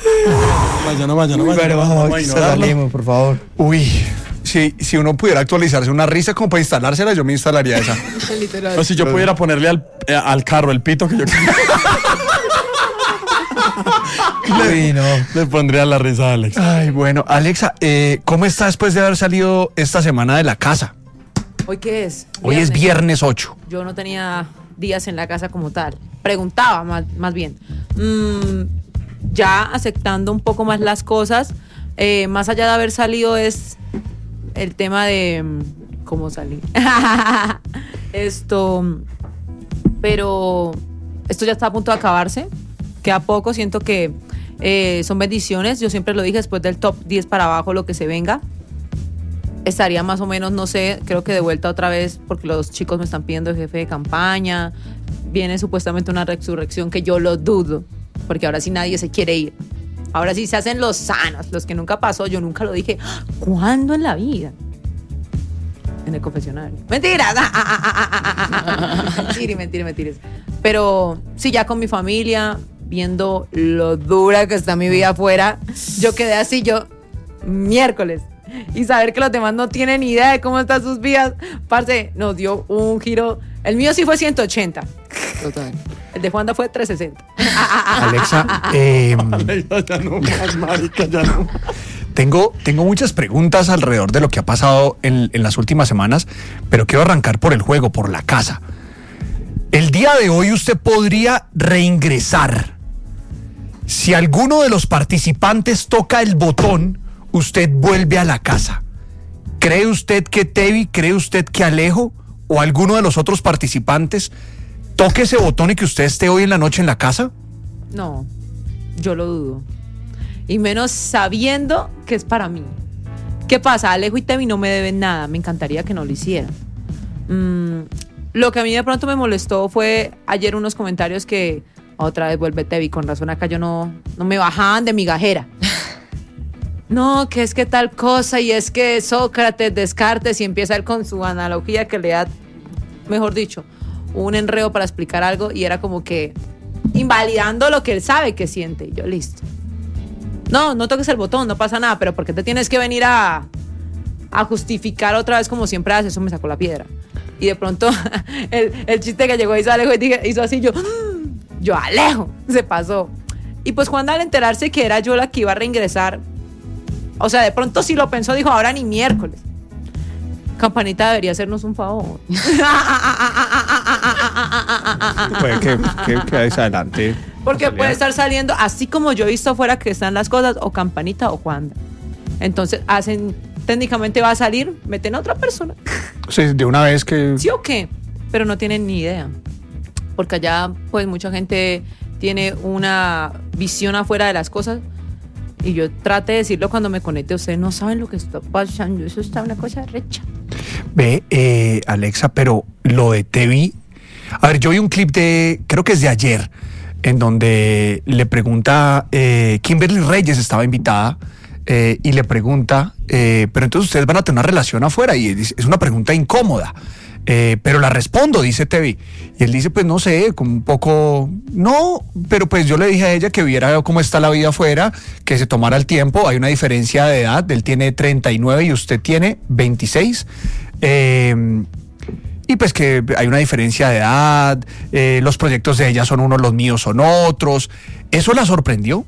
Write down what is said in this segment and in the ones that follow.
No vaya. Pero vamos, salimos, por favor. Uy, si uno pudiera actualizarse una risa como para instalársela, yo me instalaría esa. Literal. O si yo pudiera ponerle al carro el pito que yo le pondría la risa a Alex. Ay, bueno, Alexa, ¿cómo está después de haber salido esta semana de la casa? ¿Hoy qué es? Hoy es viernes 8. Yo no tenía días en la casa como tal. Preguntaba más bien. Ya aceptando un poco más las cosas, más allá de haber salido es el tema de cómo salir. Pero esto ya está a punto de acabarse. Queda poco, siento que son bendiciones. Yo siempre lo dije, después del top 10 para abajo, lo que se venga, estaría más o menos, no sé, creo que de vuelta otra vez, porque los chicos me están pidiendo el jefe de campaña. Viene supuestamente una resurrección que yo lo dudo, porque ahora sí nadie se quiere ir. Ahora sí se hacen los sanos, los que nunca pasó. Yo nunca lo dije. ¿Cuándo en la vida? En el confesionario. ¡Mentiras! Mentiras. Pero sí, ya con mi familia, viendo lo dura que está mi vida afuera, yo quedé así, miércoles. Y saber que los demás no tienen ni idea de cómo están sus vidas, parce, nos dio un giro. El mío sí fue 180. Total. El de Juanda fue 360. Alexa, Alexa, ya no más, marica, ya no. Tengo muchas preguntas alrededor de lo que ha pasado en las últimas semanas, pero quiero arrancar por el juego, por la casa. El día de hoy usted podría reingresar. Si alguno de los participantes toca el botón, usted vuelve a la casa. ¿Cree usted que Tevi, cree usted que Alejo o alguno de los otros participantes toque ese botón y que usted esté hoy en la noche en la casa? No, yo lo dudo. Y menos sabiendo que es para mí. ¿Qué pasa? Alejo y Tevi no me deben nada. Me encantaría que no lo hicieran. Lo que a mí de pronto me molestó fue ayer unos comentarios que otra vez vuelve Tevi. Con razón acá yo no me bajaban de mi gajera. No, que es que tal cosa y es que Sócrates, Descartes, y empieza él con su analogía que le da, mejor dicho, un enredo para explicar algo y era como que invalidando lo que él sabe que siente. Y yo, listo. No toques el botón, no pasa nada, pero ¿por qué te tienes que venir a justificar otra vez como siempre haces? Eso me sacó la piedra. Y de pronto el chiste que llegó hizo Alejo y hizo así, yo Alejo, se pasó. Y pues Juan, al enterarse que era yo la que iba a reingresar, o sea, de pronto sí lo pensó, dijo, ahora ni miércoles. Campanita debería hacernos un favor. Puede que adelante. Porque puede estar saliendo, así como yo he visto afuera que están las cosas, o Campanita o Juanda. Entonces técnicamente va a salir, meten a otra persona. Sí, de una vez que... ¿Sí o qué? Pero no tienen ni idea. Porque allá, pues, mucha gente tiene una visión afuera de las cosas. Y yo traté de decirlo cuando me conecte. Ustedes no saben lo que está pasando. Eso está una cosa recha. Ve, Alexa, pero lo de Tevi... A ver, yo vi un clip creo que es de ayer, en donde le pregunta, Kimberly Reyes estaba invitada, y le pregunta, pero entonces ustedes van a tener una relación afuera, y es una pregunta incómoda, pero la respondo, dice Tevi, y él dice, pues no sé, como un poco, no, pero pues yo le dije a ella que viera cómo está la vida afuera, que se tomara el tiempo, hay una diferencia de edad, él tiene 39 y usted tiene 26, y pues que hay una diferencia de edad, los proyectos de ella son unos, los míos son otros. ¿Eso la sorprendió?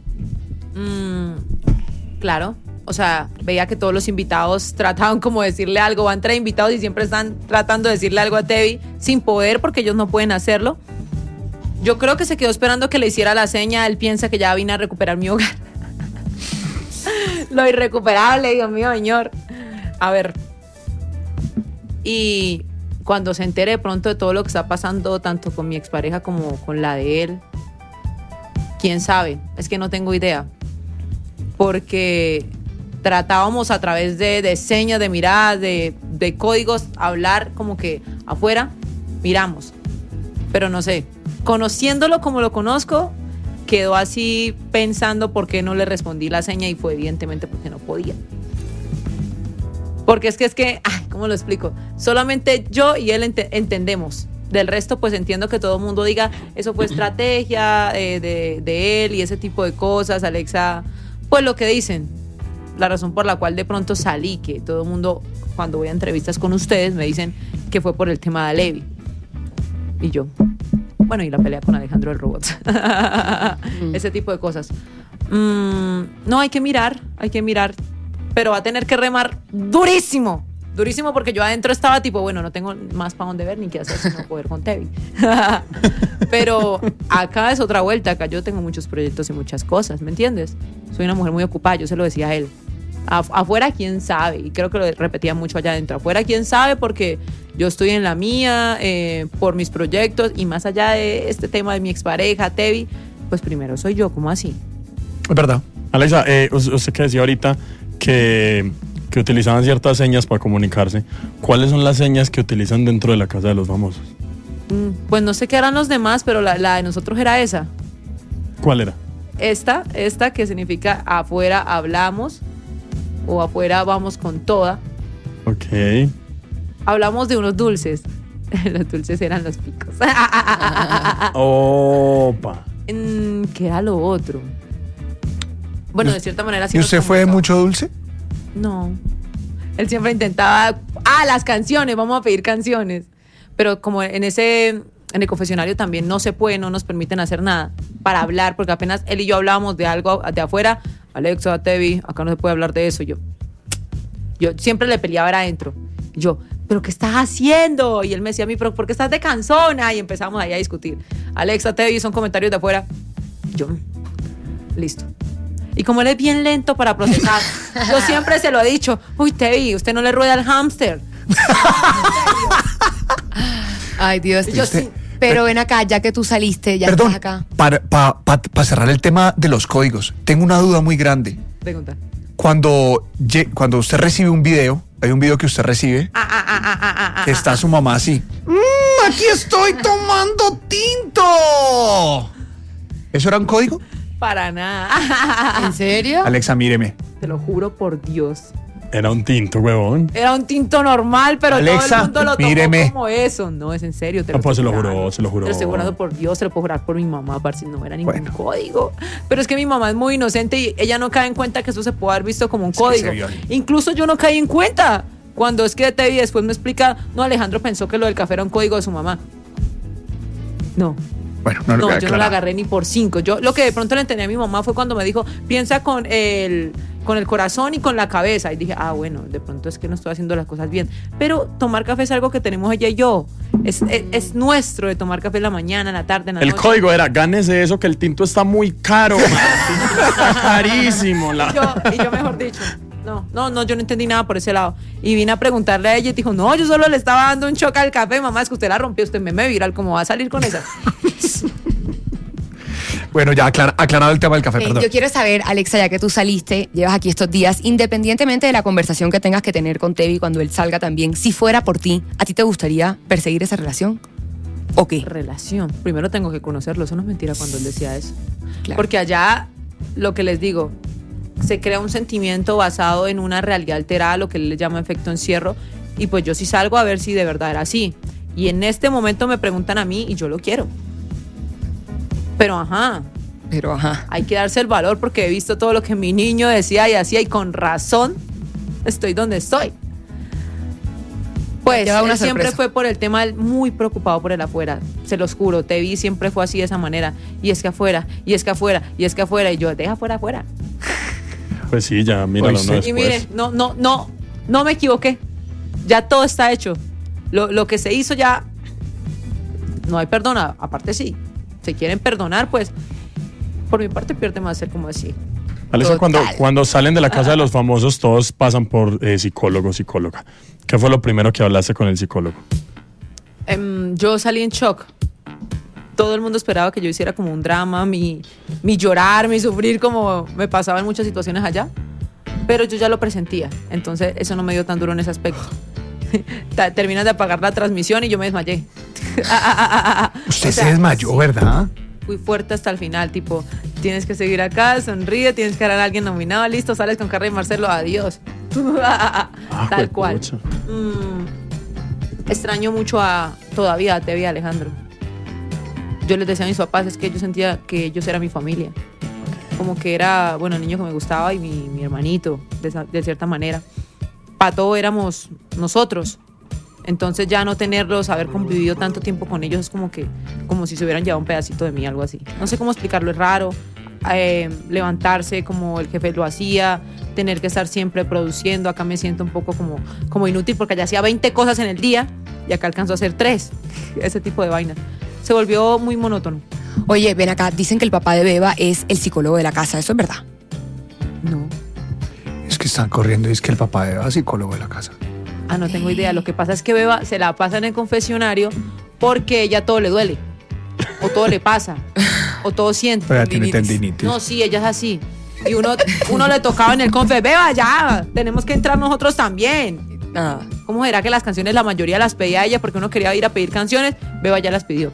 Claro, o sea, veía que todos los invitados trataban como de decirle algo, van 3 invitados y siempre están tratando de decirle algo a Tevi sin poder porque ellos no pueden hacerlo. Yo creo que se quedó esperando que le hiciera la seña, él piensa que ya vine a recuperar mi hogar. Lo irrecuperable, Dios mío, señor. A ver, y cuando se entere de pronto de todo lo que está pasando, tanto con mi expareja como con la de él, quién sabe, es que no tengo idea. Porque tratábamos a través de señas, de miradas, de códigos, hablar como que afuera, miramos. Pero no sé, conociéndolo como lo conozco, quedó así pensando por qué no le respondí la seña y fue evidentemente porque no podía. Porque es que, ay, ¿cómo lo explico? Solamente yo y él entendemos Del resto, pues entiendo que todo el mundo diga, eso fue estrategia de él y ese tipo de cosas. Alexa, pues lo que dicen, la razón por la cual de pronto salí, que todo el mundo, cuando voy a entrevistas con ustedes, me dicen que fue por el tema de Alevi. Y yo, bueno, y la pelea con Alejandro el Robot. Ese tipo de cosas. No, hay que mirar, pero va a tener que remar durísimo. Durísimo, porque yo adentro estaba tipo, bueno, no tengo más para dónde ver ni qué hacer sino poder con Tevi. Pero acá es otra vuelta, acá yo tengo muchos proyectos y muchas cosas, ¿me entiendes? Soy una mujer muy ocupada, yo se lo decía a él. Afuera, quién sabe, y creo que lo repetía mucho allá adentro. Afuera, quién sabe, porque yo estoy en la mía, por mis proyectos, y más allá de este tema de mi expareja, Tevi, pues primero soy yo, ¿cómo así? Es verdad. Alexa, usted que decía ahorita que utilizaban ciertas señas para comunicarse. ¿Cuáles son las señas que utilizan dentro de la casa de los famosos? Pues no sé qué eran los demás, pero la de nosotros era esa. ¿Cuál era? Esta que significa afuera hablamos o afuera vamos con toda. Ok. Hablamos de unos dulces. Los dulces eran los picos. Opa. ¿Qué era lo otro? Bueno, de cierta manera sí. ¿Y usted fue de mucho dulce? No. Él siempre intentaba, las canciones, vamos a pedir canciones. Pero como en el confesionario también no se puede, no nos permiten hacer nada para hablar, porque apenas él y yo hablábamos de algo de afuera, Alexa, Tevi, acá no se puede hablar de eso. Yo siempre le peleaba adentro. Yo, ¿pero qué estás haciendo? Y él me decía a mí, ¿pero por qué estás de cansona? Y empezamos ahí a discutir. Alexa, Tevi, son comentarios de afuera. Yo, listo. Y como él es bien lento para procesar, yo siempre se lo he dicho, uy, Tevi, usted no le rueda al hámster. Ay, Dios. Sí, pero ven acá, ya que tú saliste, ya Perdón, estás acá. para cerrar el tema de los códigos, tengo una duda muy grande. Pregunta. Cuando usted recibe un video, hay un video que usted recibe, que está su mamá así. Aquí estoy tomando tinto. ¿Eso era un código? Para nada. ¿En serio? Alexa, míreme. Te lo juro por Dios. Era un tinto, huevón. Era un tinto normal, pero Alexa, todo el mundo lo tomó míreme. como eso. No, es en serio. No, pues se lo juró. Te lo estoy jurando por Dios, se lo puedo jurar por mi mamá, para si no era ningún código. Pero es que mi mamá es muy inocente y ella no cae en cuenta que eso se puede haber visto como un código. Incluso yo no caí en cuenta. Cuando es que Tevi después me explica, no, Alejandro pensó que lo del café era un código de su mamá. No. Bueno, No, yo no la agarré ni por 5. Yo lo que de pronto le entendí a mi mamá fue cuando me dijo, piensa con el corazón y con la cabeza. Y dije, bueno, de pronto es que no estoy haciendo las cosas bien. Pero tomar café es algo que tenemos ella y yo. Es nuestro de tomar café en la mañana, en la tarde, en la noche. El código era, gánese eso, que el tinto está muy caro. El tinto está carísimo. Y yo mejor dicho, no, yo no entendí nada por ese lado. Y vine a preguntarle a ella y dijo, no, yo solo le estaba dando un choque al café, mamá, es que usted la rompió, usted me viral, ¿cómo va a salir con esa? Bueno, ya aclarado el tema del café, perdón. Yo quiero saber, Alexa, ya que tú saliste, llevas aquí estos días, independientemente de la conversación que tengas que tener con Tevi cuando él salga también, si fuera por ti, ¿a ti te gustaría perseguir esa relación? ¿O qué? Relación. Primero tengo que conocerlo, eso no es mentira cuando él decía eso. Claro. Porque allá, lo que les digo, se crea un sentimiento basado en una realidad alterada, lo que él le llama efecto encierro, y pues yo sí salgo a ver si de verdad era así. Y en este momento me preguntan a mí y yo lo quiero. Pero ajá, hay que darse el valor porque he visto todo lo que mi niño decía y hacía y con razón estoy donde estoy. Pues él siempre fue por el tema, muy preocupado por el afuera, se los juro, Tevi siempre fue así de esa manera, y es que afuera, y es que afuera, y es que afuera, y yo, deja afuera. Pues sí, ya, míralo, no después. Y miren, no me equivoqué, ya todo está hecho, lo que se hizo ya, no hay perdón, aparte sí. Se quieren perdonar, pues por mi parte pierde más ser como así. Alexa, cuando salen de la casa de los famosos, todos pasan por psicólogo, psicóloga. ¿Qué fue lo primero que hablaste con el psicólogo? Yo salí en shock. Todo el mundo esperaba que yo hiciera como un drama, mi llorar, mi sufrir, como me pasaba en muchas situaciones allá. Pero yo ya lo presentía, entonces eso no me dio tan duro en ese aspecto. Terminas de apagar la transmisión y yo me desmayé. Usted se desmayó, ¿verdad? Fui fuerte hasta el final, tipo, tienes que seguir acá, sonríe, tienes que dar a alguien nominado, listo, sales con Carla y Marcelo, adiós. Tal cual. Extraño mucho a todavía te vi, Alejandro. Yo les decía a mis papás, es que yo sentía que ellos eran mi familia. Como que era, bueno, el niño que me gustaba y mi hermanito, de cierta manera. Para todo éramos nosotros. Entonces ya no tenerlos, haber convivido tanto tiempo con ellos es como si se hubieran llevado un pedacito de mí, algo así. No sé cómo explicarlo, es raro. Levantarse como el jefe lo hacía, tener que estar siempre produciendo. Acá me siento un poco como inútil porque allá hacía 20 cosas en el día y acá alcanzó a hacer 3. Ese tipo de vaina. Se volvió muy monótono. Oye, ven acá, dicen que el papá de Beba es el psicólogo de la casa, ¿eso es verdad? No. Es que están corriendo y es que el papá de Beba es psicólogo de la casa. No tengo idea. Lo que pasa es que Beba se la pasa en el confesionario porque ella todo le duele. O todo le pasa. O todo siente. Pero ella tiene tendinitis. No, sí, ella es así. Y uno le tocaba en el confe, Beba, ya, tenemos que entrar nosotros también. ¿Cómo era que las canciones la mayoría las pedía ella porque uno quería ir a pedir canciones? Beba ya las pidió.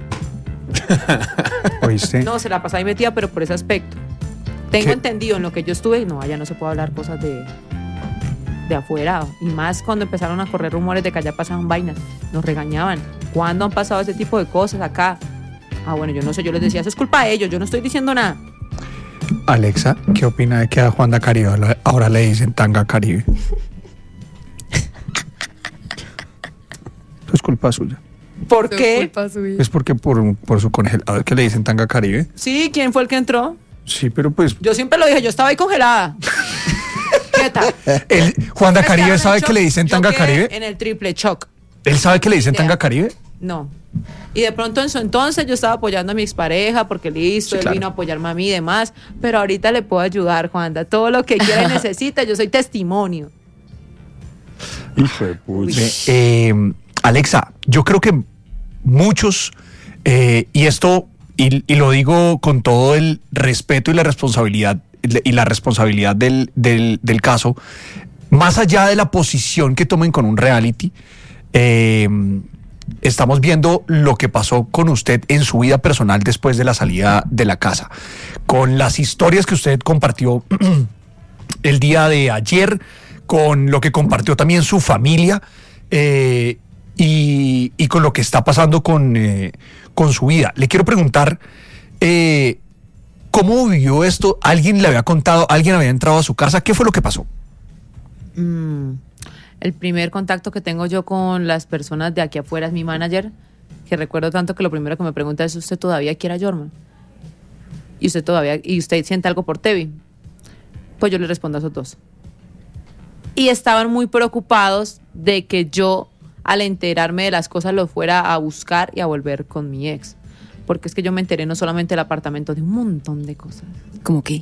¿Oíste? No, se la pasaba ahí metida, pero por ese aspecto. Tengo ¿Qué? entendido en lo que yo estuve, no, allá no se puede hablar cosas de afuera. Y más cuando empezaron a correr rumores de que allá pasaban vainas. Nos regañaban. ¿Cuándo han pasado ese tipo de cosas acá? Bueno, yo no sé, yo les decía, eso es culpa de ellos, yo no estoy diciendo nada. Alexa, ¿qué opina de que a Juanda Caribe ahora le dicen Tanga Caribe? Eso es culpa suya. ¿Por qué? Es porque por su congelador que le dicen Tanga Caribe. Sí, ¿quién fue el que entró? Sí, pero pues... Yo siempre lo dije, yo estaba ahí congelada. Quieta. Juanda ¿Ustedes Caribe quedaron sabe en que shock? le dicen Yo Tanga quedé Caribe. en el triple shock. ¿Él sabe que le dicen Idea. Tanga Caribe? No. Y de pronto en su entonces yo estaba apoyando a mi expareja porque listo, Sí, él claro. vino a apoyarme a mí y demás. Pero ahorita le puedo ayudar, Juanda. Todo lo que quiera y necesita, yo soy testimonio. Hijo de puta. Alexa, yo creo que muchos, y esto, y lo digo con todo el respeto y la responsabilidad del caso, más allá de la posición que tomen con un reality, estamos viendo lo que pasó con usted en su vida personal después de la salida de la casa, con las historias que usted compartió el día de ayer, con lo que compartió también su familia, y con lo que está pasando con su vida. Le quiero preguntar, ¿cómo vivió esto? ¿Alguien le había contado? ¿Alguien había entrado a su casa? ¿Qué fue lo que pasó? El primer contacto que tengo yo con las personas de aquí afuera es mi manager, que recuerdo tanto que lo primero que me pregunta es, ¿usted todavía quiere a Jorman? ¿Y usted siente algo por Tevi? Pues yo le respondo a esos dos. Y estaban muy preocupados de que yo, al enterarme de las cosas, lo fuera a buscar y a volver con mi ex. Porque es que yo me enteré no solamente del apartamento, de un montón de cosas. ¿Cómo qué?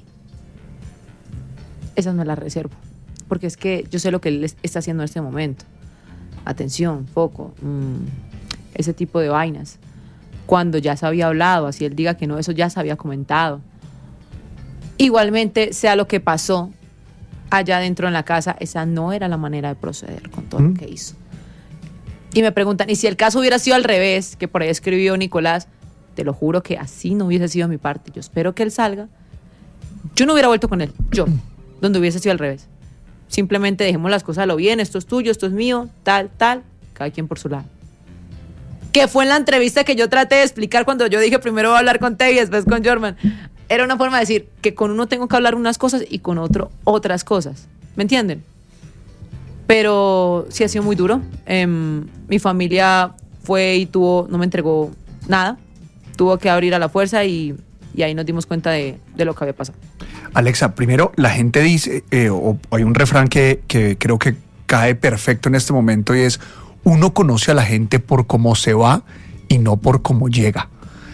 Esas me las reservo. Porque es que yo sé lo que él está haciendo en este momento. Atención, foco, ese tipo de vainas. Cuando ya se había hablado, así él diga que no, eso ya se había comentado. Igualmente, sea lo que pasó allá dentro en la casa, esa no era la manera de proceder con todo lo que hizo. Y me preguntan, ¿y si el caso hubiera sido al revés? Que por ahí escribió Nicolás, te lo juro que así no hubiese sido mi parte. Yo espero que él salga. Yo no hubiera vuelto con él, yo, donde hubiese sido al revés. Simplemente dejemos las cosas a lo bien, esto es tuyo, esto es mío, tal, cada quien por su lado. Que fue en la entrevista que yo traté de explicar cuando yo dije primero voy a hablar con Tevi y después con Jorman. Era una forma de decir que con uno tengo que hablar unas cosas y con otro otras cosas. ¿Me entienden? Pero sí ha sido muy duro. Mi familia fue y no me entregó nada. Tuvo que abrir a la fuerza y ahí nos dimos cuenta de lo que había pasado. Alexa, primero la gente dice, o hay un refrán que creo que cae perfecto en este momento y es, uno conoce a la gente por cómo se va y no por cómo llega.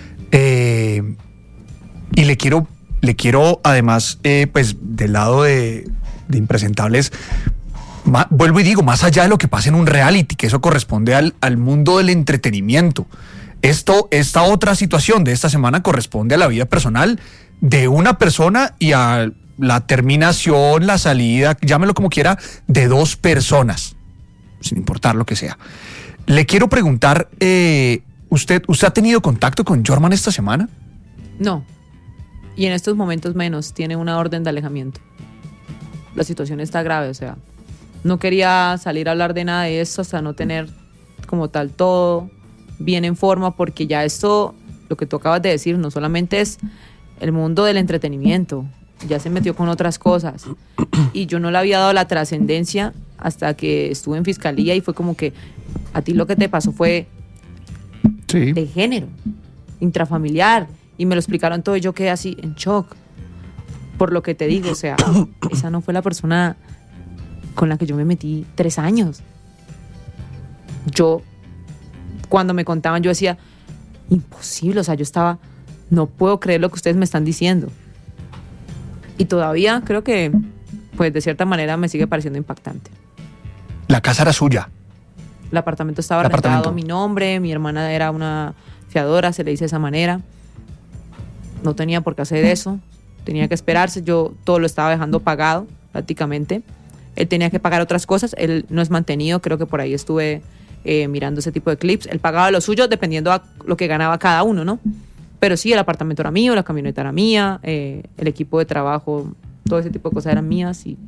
Y le quiero además, pues del lado de Impresentables, vuelvo y digo, más allá de lo que pasa en un reality, que eso corresponde al mundo del entretenimiento. Esta otra situación de esta semana corresponde a la vida personal de una persona y a la terminación, la salida, llámelo como quiera, de dos personas, sin importar lo que sea. Le quiero preguntar, ¿usted ha tenido contacto con Jorman esta semana? No. Y en estos momentos menos. Tiene una orden de alejamiento. La situación está grave, o sea, no quería salir a hablar de nada de eso hasta no tener como tal todo bien en forma, porque ya esto, lo que tú acabas de decir, no solamente es el mundo del entretenimiento, ya se metió con otras cosas. Y yo no le había dado la trascendencia hasta que estuve en fiscalía y fue como que a ti lo que te pasó fue Sí. de género, intrafamiliar, y me lo explicaron todo y yo quedé así en shock. Por lo que te digo, o sea, esa no fue la persona con la que yo me metí 3 años. Yo, cuando me contaban, yo decía, imposible, o sea, yo estaba, no puedo creer lo que ustedes me están diciendo. Y todavía creo que, pues de cierta manera me sigue pareciendo impactante. La casa era suya. El apartamento estaba El rentado apartamento. a mi nombre, mi hermana era una fiadora, se le dice de esa manera. No tenía por qué hacer eso, tenía que esperarse, yo todo lo estaba dejando pagado prácticamente. Él tenía que pagar otras cosas, él no es mantenido, creo que por ahí estuve mirando ese tipo de clips. Él pagaba lo suyo dependiendo a lo que ganaba cada uno, ¿no? Pero sí, el apartamento era mío, la camioneta era mía, el equipo de trabajo, todo ese tipo de cosas eran mías y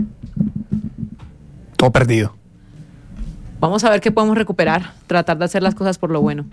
Todo perdido. vamos a ver qué podemos recuperar, tratar de hacer las cosas por lo bueno.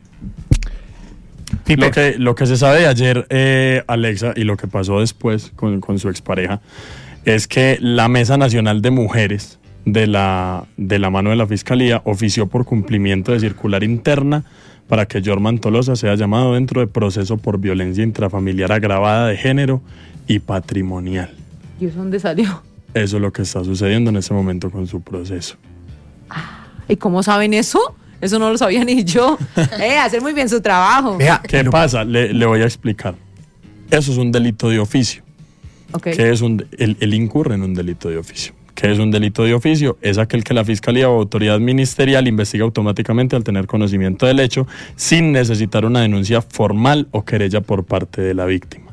Pipe. Lo que se sabe de ayer, Alexa, y lo que pasó después con su expareja, es que la Mesa Nacional de Mujeres de la mano de la Fiscalía ofició por cumplimiento de circular interna para que Jorman Tolosa sea llamado dentro de proceso por violencia intrafamiliar agravada de género y patrimonial. ¿Y eso dónde salió? Eso es lo que está sucediendo en este momento con su proceso. ¿Y cómo saben eso? Eso no lo sabía ni yo. Hacer muy bien su trabajo. Vea, ¿Qué pasa? Le voy a explicar. Eso es un delito de oficio. Ok. ¿Qué es él incurre en un delito de oficio? ¿Qué es un delito de oficio? Es aquel que la Fiscalía o autoridad ministerial investiga automáticamente al tener conocimiento del hecho sin necesitar una denuncia formal o querella por parte de la víctima.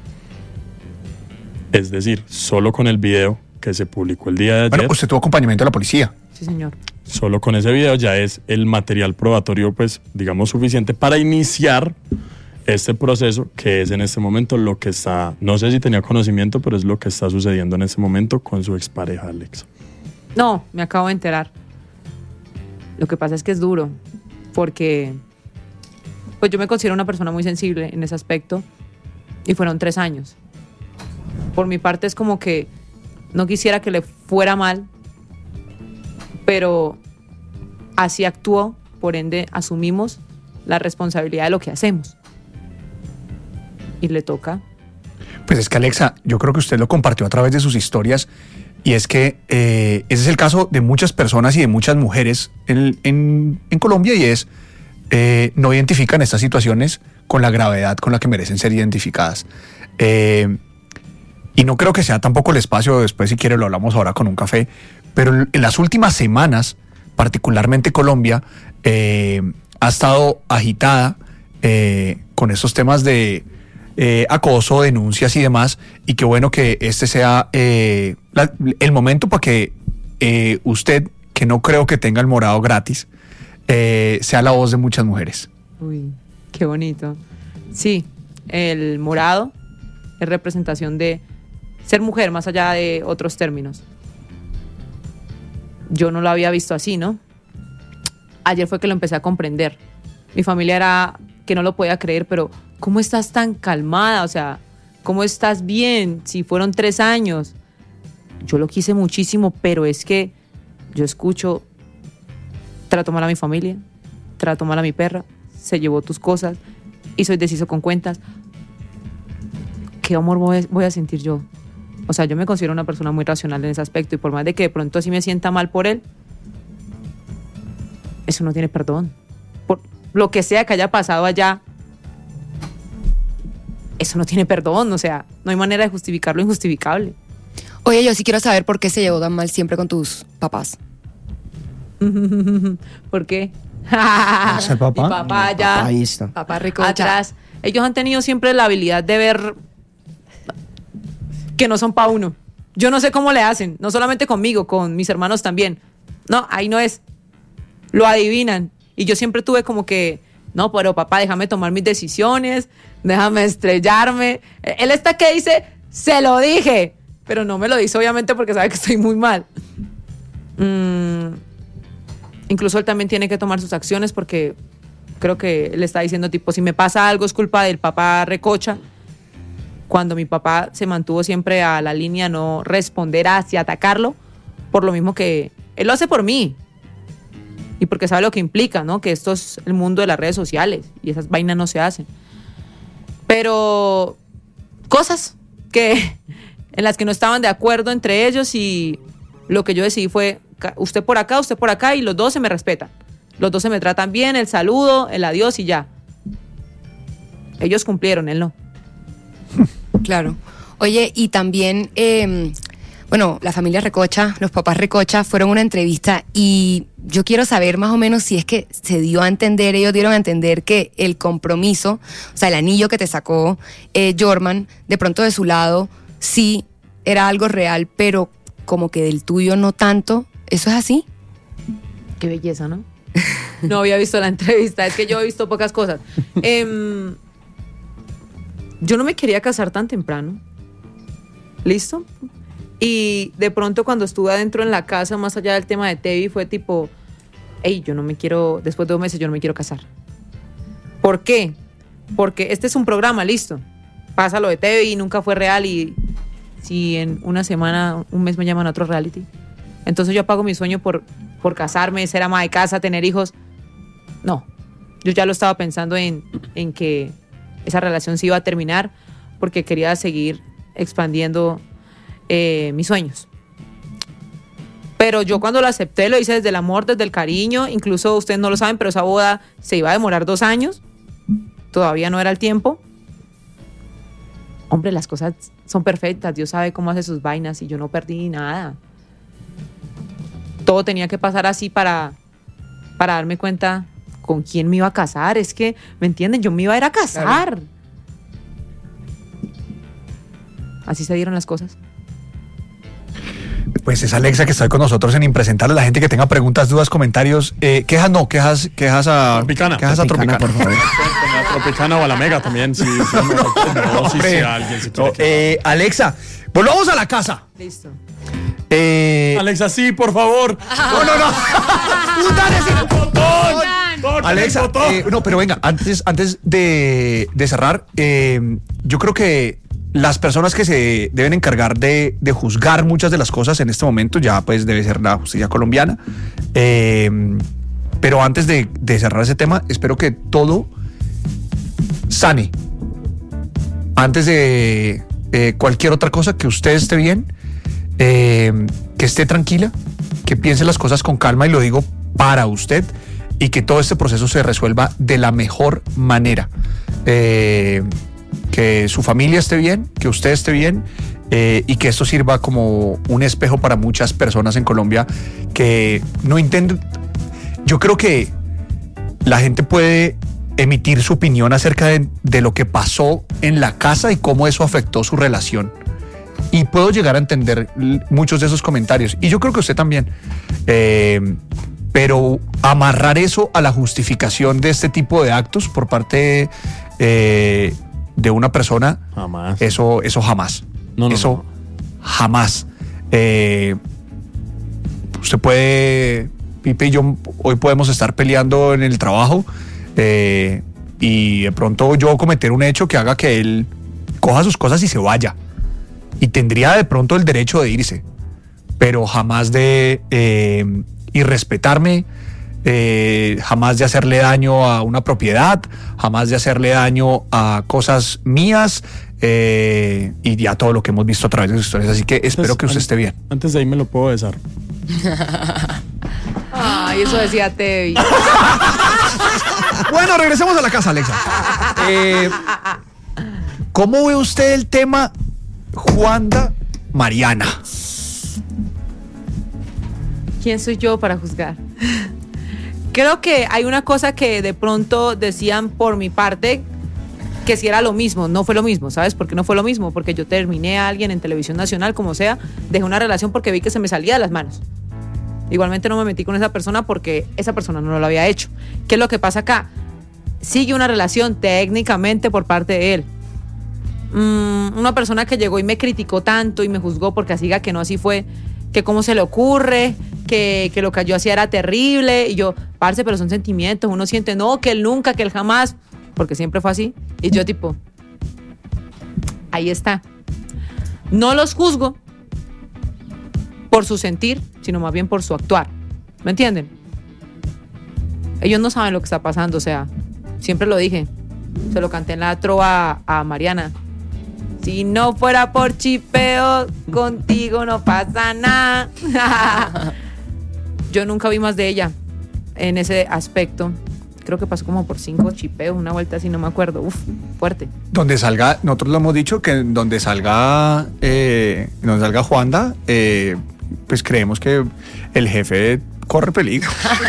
Es decir, solo con el video que se publicó el día de ayer, bueno, usted tuvo acompañamiento de la policía. Sí, señor. solo con ese video ya es el material probatorio, pues, digamos, suficiente para iniciar este proceso, que es en este momento lo que está, no sé si tenía conocimiento, pero es lo que está sucediendo en este momento con su expareja, Alexa. No, me acabo de enterar. Lo que pasa es que es duro, porque pues yo me considero una persona muy sensible en ese aspecto, y fueron 3 años. Por mi parte es como que no quisiera que le fuera mal, pero así actuó, por ende asumimos la responsabilidad de lo que hacemos. Y le toca. Pues es que, Alexa, yo creo que usted lo compartió a través de sus historias, y es que ese es el caso de muchas personas y de muchas mujeres en Colombia, y es no identifican estas situaciones con la gravedad con la que merecen ser identificadas. Y no creo que sea tampoco el espacio, después si quiere lo hablamos ahora con un café, pero en las últimas semanas, particularmente Colombia, ha estado agitada con estos temas de acoso, denuncias y demás, y qué bueno que este sea el momento para que usted, que no creo que tenga el morado gratis, sea la voz de muchas mujeres. Uy, qué bonito. Sí, el morado es representación de ser mujer, más allá de otros términos. Yo no lo había visto así, ¿no? Ayer fue que lo empecé a comprender. Mi familia era que no lo podía creer, pero ¿cómo estás tan calmada? O sea, ¿cómo estás bien? Si fueron 3 años. Yo lo quise muchísimo, pero es que yo escucho, trato mal a mi familia, trato mal a mi perra, se llevó tus cosas y soy deshizo con cuentas. ¿Qué amor voy a sentir yo? O sea, yo me considero una persona muy racional en ese aspecto, y por más de que de pronto sí me sienta mal por él, eso no tiene perdón. Por lo que sea que haya pasado allá, eso no tiene perdón. O sea, no hay manera de justificar lo injustificable. Oye, yo sí quiero saber por qué se llevó tan mal siempre con tus papás. ¿Por qué? ¿Es el papá? Mi papá ya, Ahí está. Papá ricocha. atrás. Ellos han tenido siempre la habilidad de ver que no son pa' uno. Yo no sé cómo le hacen, no solamente conmigo, con mis hermanos también. No, ahí no es. Lo adivinan. Y yo siempre tuve como que, no, pero papá, déjame tomar mis decisiones, déjame estrellarme. Él está que dice, se lo dije, pero no me lo dice obviamente porque sabe que estoy muy mal. Incluso él también tiene que tomar sus acciones porque creo que le está diciendo tipo, si me pasa algo es culpa del papá recocha, cuando mi papá se mantuvo siempre a la línea no responder hacia atacarlo, por lo mismo que él lo hace por mí y porque sabe lo que implica, ¿no? Que esto es el mundo de las redes sociales y esas vainas no se hacen. Pero cosas que en las que no estaban de acuerdo entre ellos y lo que yo decidí fue usted por acá y los dos se me respetan. Los dos se me tratan bien, el saludo, el adiós y ya. Ellos cumplieron, él no. Claro. Oye, y también, bueno, la familia Recocha, los papás Recocha fueron a una entrevista y yo quiero saber más o menos si es que se dio a entender, ellos dieron a entender que el compromiso, o sea, el anillo que te sacó Jorman, de pronto de su lado, sí era algo real, pero como que del tuyo no tanto. ¿Eso es así? Qué belleza, ¿no? No había visto la entrevista, es que yo he visto pocas cosas. Yo no me quería casar tan temprano. ¿Listo? Y de pronto cuando estuve adentro en la casa, más allá del tema de Tevi, fue tipo, hey, yo no me quiero, después de 2 meses yo no me quiero casar. ¿Por qué? Porque este es un programa, listo. Pasa lo de Tevi, nunca fue real y si en una semana, un mes me llaman a otro reality. Entonces yo apago mi sueño por casarme, ser ama de casa, tener hijos. No, yo ya lo estaba pensando en que esa relación se iba a terminar porque quería seguir expandiendo mis sueños. Pero yo cuando lo acepté lo hice desde el amor, desde el cariño. Incluso ustedes no lo saben, pero esa boda se iba a demorar 2 años. Todavía no era el tiempo. Hombre, las cosas son perfectas. Dios sabe cómo hace sus vainas y yo no perdí nada. Todo tenía que pasar así para darme cuenta con quién me iba a casar. Es que, ¿me entienden? Yo me iba a ir a casar. Claro. Así se dieron las cosas. Pues es Alexa que está con nosotros en Impresentarle. La gente que tenga preguntas, dudas, comentarios, quejas a Tropicana. Quejas a Tropicana, por favor. A Tropicana o a la Mega también. Si alguien se quiere. Alexa, volvamos a la casa. Listo. Alexa, sí, por favor. No. Alexa, no, pero venga, antes de cerrar, yo creo que las personas que se deben encargar de juzgar muchas de las cosas en este momento ya pues debe ser la justicia colombiana. Pero antes de cerrar ese tema, espero que todo sane. Antes de cualquier otra cosa, que usted esté bien, que esté tranquila, que piense las cosas con calma, y lo digo para usted, y que todo este proceso se resuelva de la mejor manera. Que su familia esté bien, que usted esté bien, y que esto sirva como un espejo para muchas personas en Colombia que no intenten. Yo creo que la gente puede emitir su opinión acerca de lo que pasó en la casa y cómo eso afectó su relación. Y puedo llegar a entender muchos de esos comentarios. Y yo creo que usted también. Pero amarrar eso a la justificación de este tipo de actos por parte de una persona, jamás. Eso jamás. No. Jamás. Usted puede, Pipe y yo hoy podemos estar peleando en el trabajo, y de pronto yo cometer un hecho que haga que él coja sus cosas y se vaya. Y tendría de pronto el derecho de irse, pero jamás de irrespetarme, jamás de hacerle daño a una propiedad, jamás de hacerle daño a cosas mías, y ya todo lo que hemos visto a través de sus historias. Así que espero que usted esté bien. Antes de ahí me lo puedo besar. Ay, eso decía Tevi. Bueno, regresemos a la casa, Alexa. ¿Cómo ve usted el tema Juanda Mariana? ¿Quién soy yo para juzgar? Creo que hay una cosa que de pronto decían por mi parte que si era lo mismo. No fue lo mismo. ¿Sabes por qué no fue lo mismo? Porque yo terminé a alguien en televisión nacional, como sea, dejé una relación porque vi que se me salía de las manos. Igualmente no me metí con esa persona porque esa persona no lo había hecho. ¿Qué es lo que pasa acá? Sigue una relación técnicamente por parte de él. Una persona que llegó y me criticó tanto y me juzgó porque así diga que no, así fue. que cómo se le ocurre, que lo que yo hacía era terrible. Y yo, parce, pero son sentimientos. Uno siente, no, que él nunca, que él jamás, porque siempre fue así. Y yo tipo, ahí está. No los juzgo por su sentir, sino más bien por su actuar. ¿Me entienden? Ellos no saben lo que está pasando, o sea, siempre lo dije. Se lo canté en la trova a Mariana. Si no fuera por chipeo, contigo no pasa nada. Yo nunca vi más de ella en ese aspecto. Creo que pasó como por 5 chipeos, una vuelta así, no me acuerdo. Uf, fuerte. Donde salga, nosotros lo hemos dicho, que donde salga Juanda, pues creemos que el jefe corre peligro.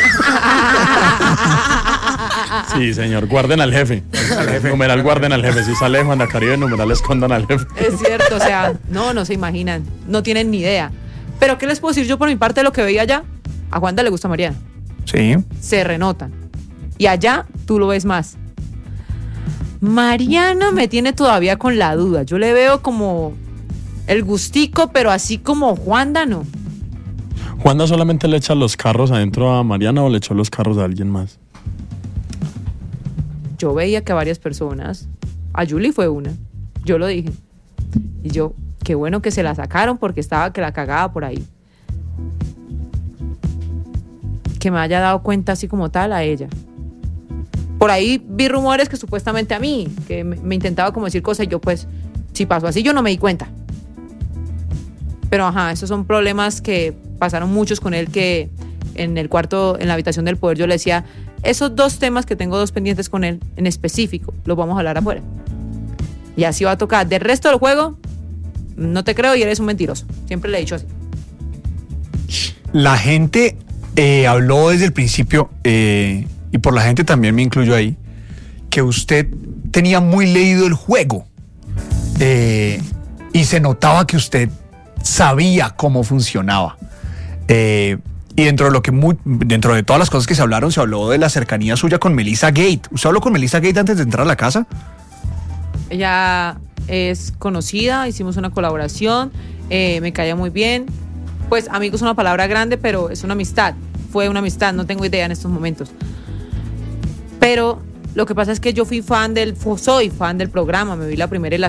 Sí, señor, guarden al jefe. Numeral guarden al jefe. Si sale Juan Caribe, numeral escondan al jefe. Es cierto, o sea, no se imaginan, no tienen ni idea. Pero ¿qué les puedo decir yo por mi parte de lo que veía allá? A Juanda le gusta Mariana. Sí. Se renota. Y allá tú lo ves más. Mariana me tiene todavía con la duda. Yo le veo como el gustico, pero así como Juanda no. ¿Juanda solamente le echa los carros adentro a Mariana o le echó los carros a alguien más? Yo veía que a varias personas, a Julie fue una, yo lo dije. Y yo, qué bueno que se la sacaron porque estaba que la cagaba por ahí. Que me haya dado cuenta así como tal a ella. Por ahí vi rumores que supuestamente a mí, que me intentaba como decir cosas y yo pues, si pasó así yo no me di cuenta. Pero ajá, esos son problemas que pasaron muchos con él, que en el cuarto, en la habitación del poder yo le decía, esos 2 temas que tengo 2 pendientes con él en específico, los vamos a hablar afuera. Y así va a tocar. Del resto del juego, no te creo y eres un mentiroso. Siempre le he dicho así. La gente habló desde el principio, y por la gente también me incluyo ahí, que usted tenía muy leído el juego, y se notaba que usted sabía cómo funcionaba. Y dentro de todas las cosas que se hablaron, se habló de la cercanía suya con Melissa Gate. ¿Usted habló con Melissa Gate antes de entrar a la casa? Ella es conocida, hicimos una colaboración, me caía muy bien. Pues amigo es una palabra grande, pero es una amistad. Fue una amistad, no tengo idea en estos momentos. Pero lo que pasa es que yo soy fan del programa, me vi la primera y la